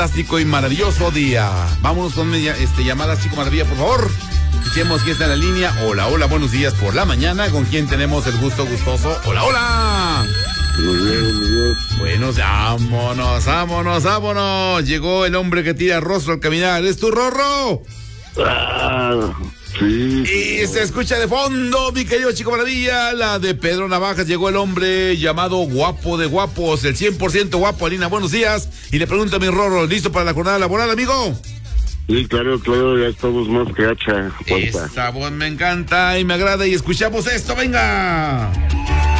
fantástico y maravilloso día. Vámonos con una llamada Chico Maravilla, por favor. Escuchemos quién está en la línea. Hola, hola, buenos días por la mañana. ¿Con quién tenemos el gusto gustoso? Hola, hola. Muy bien. Bueno, vámonos. Llegó el hombre que tira rostro al caminar. ¿Es tu Rorro? Sí. Y se escucha de fondo, mi querido Chico Maravilla, la de Pedro Navajas. Llegó el hombre llamado Guapo de Guapos, el 100% guapo. Alina, buenos días. Y le pregunta a mi Rorro, ¿listo para la jornada laboral, amigo? Sí, claro, ya estamos más que hacha. Esa voz me encanta y me agrada. Y escuchamos esto, venga.